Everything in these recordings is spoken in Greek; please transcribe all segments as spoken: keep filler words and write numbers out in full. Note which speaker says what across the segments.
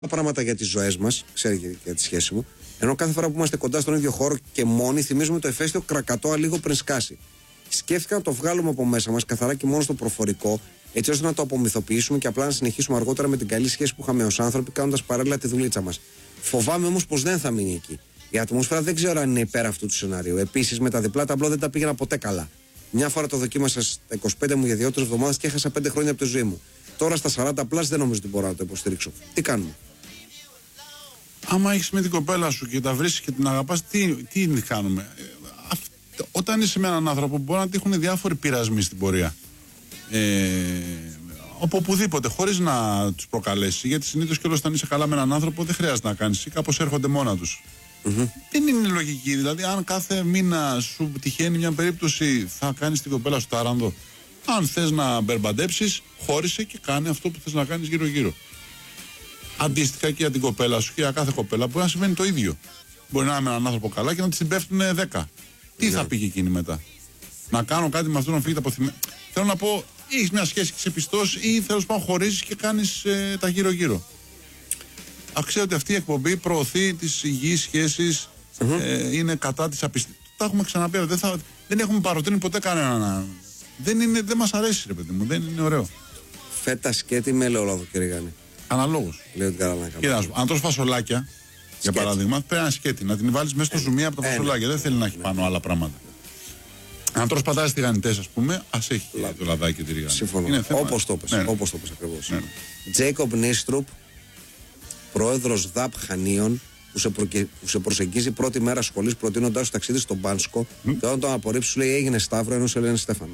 Speaker 1: πράγματα για τις ζωές μας, ξέρει και για τη σχέση μου, ενώ κάθε φορά που είμαστε κοντά στον ίδιο χώρο και μόνοι θυμίζουμε το εφαίστειο κρακατόα λίγο πριν σκάσει. Σκέφτηκα να το βγάλουμε από μέσα μας καθαρά και μόνο στο προφορικό, έτσι ώστε να το απομυθοποιήσουμε και απλά να συνεχίσουμε αργότερα με την καλή σχέση που είχαμε ως άνθρωποι, κάνοντας παράλληλα τη δουλίτσα μας. Φοβάμαι όμως πως δεν θα μείνει εκεί. Η ατμόσφαιρα δεν ξέρω αν είναι υπέρ αυτού του σενάριου. Επίσης, με τα διπλά ταμπλό δεν τα πήγαινα ποτέ καλά. Μια φορά το δοκίμασα στα είκοσι πέντε μου για δύο-τρεις εβδομάδες και έχασα πέντε χρόνια από τη ζωή μου. Τώρα στα σαράντα πλάς δεν νομίζω ότι μπορώ να το υποστηρίξω. Τι κάνουμε?
Speaker 2: Άμα έχεις με την κοπέλα σου και τα βρίσκεις και την αγαπάς, τι, τι κάνουμε? Ε, αυ, όταν είσαι με έναν άνθρωπο, μπορεί να τύχουν διάφοροι πειρασμοί στην πορεία. Ε, από οπουδήποτε, χωρίς να τους προκαλέσει. Γιατί συνήθως και όταν είσαι καλά με έναν άνθρωπο, δεν χρειάζεται να κάνεις. Κάπως έρχονται μόνα τους. Mm-hmm. Δεν είναι λογική. Δηλαδή, αν κάθε μήνα σου τυχαίνει μια περίπτωση, θα κάνεις την κοπέλα σου τάρανδο. Αν θες να μπερμπαντέψεις, χώρισε και κάνε αυτό που θες να κάνεις γύρω-γύρω. Αντίστοιχα και για την κοπέλα σου και για κάθε κοπέλα μπορεί να συμβαίνει το ίδιο. Μπορεί να είναι με έναν άνθρωπο καλά και να τη συμπέφτουν δέκα. Τι yeah. θα πει και εκείνη μετά? Να κάνω κάτι με αυτόν να φύγει τα αποθυμένα. Θέλω να πω, έχεις μια σχέση και σε πιστός ή θέλω να χωρίζεις και κάνεις ε, τα γύρω-γύρω. Ξέρω ότι αυτή η εκπομπή προωθεί τις υγιείς σχέσεις, mm-hmm. ε, είναι κατά της απιστίας. Τα έχουμε ξαναπεί, δεν, θα, δεν έχουμε παροτρύνει ποτέ κανέναν. Δεν, είναι, δεν μας αρέσει, ρε παιδί μου, δεν είναι ωραίο.
Speaker 1: Φέτα σκέτη με ελαιόλαδο, κύριε Γάνη.
Speaker 2: Αναλόγως.
Speaker 1: Λέω ότι καλά να
Speaker 2: κάνω. Κοίτα, αν τρως φασολάκια, σκέτη. Για παράδειγμα, πρέπει να σκέτη, να την βάλεις μέσα στο ζουμί από τα φασολάκια. Δεν θέλει να έχει πάνω άλλα πράγματα. Αν τρως πατάτες τηγανιτές, ας πούμε, ας έχει Λά. το λαδάκι και τη ρίγανη.
Speaker 1: Συμφωνώ. Όπως το πες. Όπως το πες ακριβώς. Τζέικοπ Νίστρουπ, πρόεδρος ΔΑΠ Χανίων, που σε, προκε... που σε προσεγγίζει πρώτη μέρα σχολής προτείνοντάς σου ταξίδι στον Πάνσκο, mm. και όταν τον απορρίψει σου λέει έγινε Σταύρο ενώ σε λένε Στέφανο.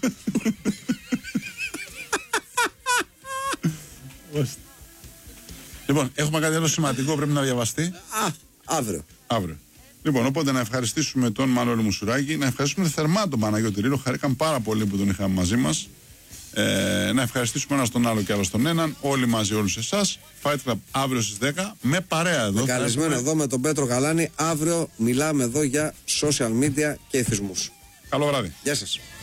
Speaker 2: Λοιπόν, έχουμε κάτι άλλο σημαντικό πρέπει να διαβαστεί.
Speaker 1: Α, αύριο.
Speaker 2: Αύριο. Λοιπόν, οπότε να ευχαριστήσουμε τον Μανώλη Μουσουράκη, να ευχαριστήσουμε θερμά τον Παναγιώτη Ρήλο. Χαρήκαμε πάρα πολύ που τον είχαμε μαζί μας. Ε, να ευχαριστήσουμε ένα τον άλλο και άλλο τον έναν. Όλοι μαζί, όλους εσάς. Fight Club αύριο στις δέκα με παρέα εδώ.
Speaker 1: Με καλεσμένο έχουμε... εδώ με τον Πέτρο Γαλάνη. Αύριο μιλάμε εδώ για social media και εθισμούς.
Speaker 2: Καλό βράδυ.
Speaker 1: Γεια σας.